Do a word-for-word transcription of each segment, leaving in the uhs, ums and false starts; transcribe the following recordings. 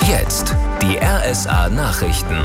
Jetzt die R S A-Nachrichten.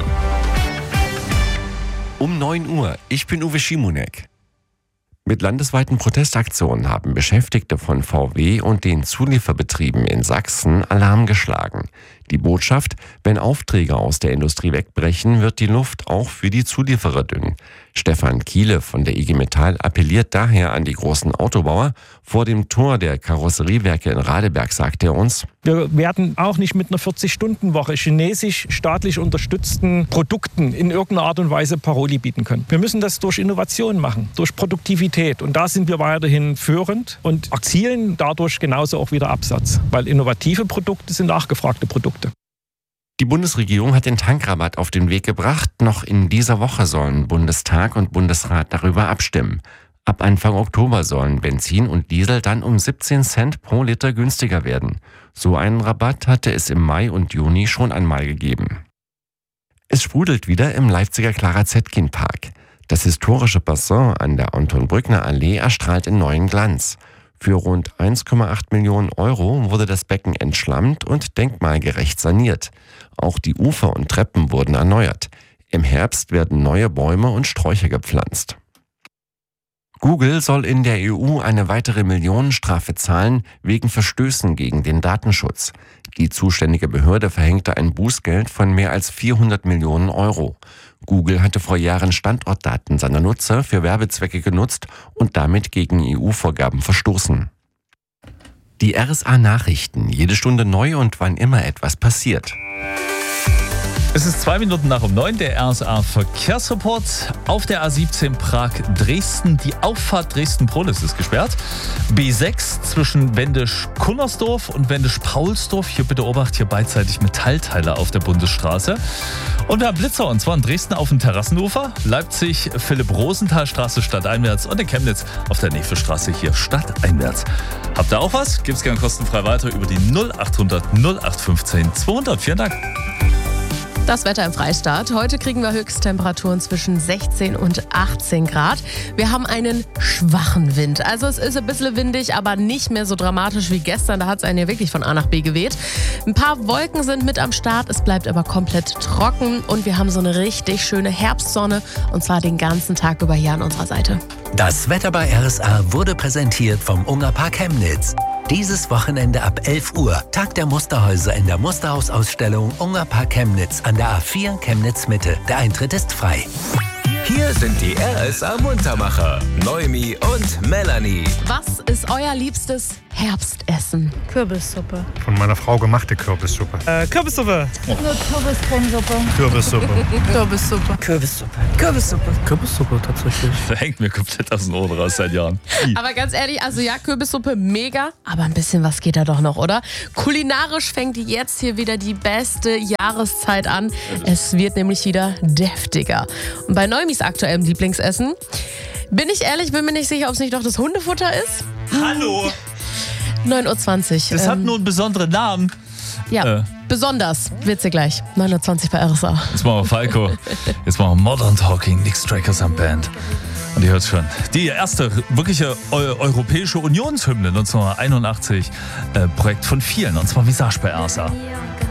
Um neun Uhr, ich bin Uwe Schimonek. Mit landesweiten Protestaktionen haben Beschäftigte von V W und den Zulieferbetrieben in Sachsen Alarm geschlagen. Die Botschaft: Wenn Aufträge aus der Industrie wegbrechen, wird die Luft auch für die Zulieferer dünn. Stefan Kiele von der I G Metall appelliert daher an die großen Autobauer. Vor dem Tor der Karosseriewerke in Radeberg sagte er uns: Wir werden auch nicht mit einer vierzig-Stunden-Woche chinesisch staatlich unterstützten Produkten in irgendeiner Art und Weise Paroli bieten können. Wir müssen das durch Innovation machen, durch Produktivität. Und da sind wir weiterhin führend und erzielen dadurch genauso auch wieder Absatz. Weil innovative Produkte sind nachgefragte Produkte. Die Bundesregierung hat den Tankrabatt auf den Weg gebracht. Noch in dieser Woche sollen Bundestag und Bundesrat darüber abstimmen. Ab Anfang Oktober sollen Benzin und Diesel dann um siebzehn Cent pro Liter günstiger werden. So einen Rabatt hatte es im Mai und Juni schon einmal gegeben. Es sprudelt wieder im Leipziger Clara-Zetkin-Park. Das historische Bassin an der Anton-Brückner-Allee erstrahlt in neuen Glanz. Für rund eins Komma acht Millionen Euro wurde das Becken entschlammt und denkmalgerecht saniert. Auch die Ufer und Treppen wurden erneuert. Im Herbst werden neue Bäume und Sträucher gepflanzt. Google soll in der E U eine weitere Millionenstrafe zahlen wegen Verstößen gegen den Datenschutz. Die zuständige Behörde verhängte ein Bußgeld von mehr als vierhundert Millionen Euro. Google hatte vor Jahren Standortdaten seiner Nutzer für Werbezwecke genutzt und damit gegen E U-Vorgaben verstoßen. Die R S A-Nachrichten, jede Stunde neu und wann immer etwas passiert. Es ist zwei Minuten nach um neun, der R S A-Verkehrsreport. Auf der A siebzehn Prag-Dresden, die Auffahrt Dresden-Prolis ist gesperrt. B sechs zwischen Wendisch-Kunnersdorf und Wendisch-Paulsdorf. Hier bitte Obacht, hier beidseitig Metallteile auf der Bundesstraße. Und wir haben Blitzer, und zwar in Dresden auf dem Terrassenufer, Leipzig Philipp-Rosenthal-Straße stadteinwärts und in Chemnitz auf der Nefelstraße hier stadteinwärts. Habt ihr auch was? Gibt's gerne kostenfrei weiter über die null achthundert null acht fünfzehn zweihundert. Vielen Dank. Das Wetter im Freistaat. Heute kriegen wir Höchsttemperaturen zwischen sechzehn und achtzehn Grad. Wir haben einen schwachen Wind. Also es ist ein bisschen windig, aber nicht mehr so dramatisch wie gestern. Da hat es einen ja wirklich von A nach B geweht. Ein paar Wolken sind mit am Start. Es bleibt aber komplett trocken. Und wir haben so eine richtig schöne Herbstsonne. Und zwar den ganzen Tag über hier an unserer Seite. Das Wetter bei R S A wurde präsentiert vom Ungerpark Chemnitz. Dieses Wochenende ab elf Uhr Tag der Musterhäuser in der Musterhausausstellung Ungerpark Chemnitz an der A vier Chemnitz Mitte. Der Eintritt ist frei. Hier sind die R S A-Muntermacher, Noemi und Melanie. Was ist euer liebstes Herbstessen? Kürbissuppe. Von meiner Frau gemachte Kürbissuppe. Äh, Kürbissuppe. Nur Kürbiscremesuppe. Kürbissuppe. Kürbissuppe. Kürbissuppe. Kürbissuppe. Kürbissuppe tatsächlich. Da hängt mir komplett aus den Ohren raus seit Jahren. Aber ganz ehrlich, also ja, Kürbissuppe mega, aber ein bisschen was geht da doch noch, oder? Kulinarisch fängt jetzt hier wieder die beste Jahreszeit an. Es wird nämlich wieder deftiger. Und bei Neumis aktuellem Lieblingsessen, bin ich ehrlich, bin mir nicht sicher, ob es nicht doch das Hundefutter ist. Hallo! neun Uhr zwanzig. Das hat nur einen besonderen Namen. Ja, Äh. besonders. Wird sie gleich. neun Uhr zwanzig bei R S A. Jetzt machen wir Falco. Jetzt machen wir Modern Talking, Nick Strikers am Band. Und ihr hört schon, die erste wirkliche Eu- europäische Unionshymne neunzehnhunderteinundachtzig, äh, Projekt von vielen, und zwar Visage bei R S A.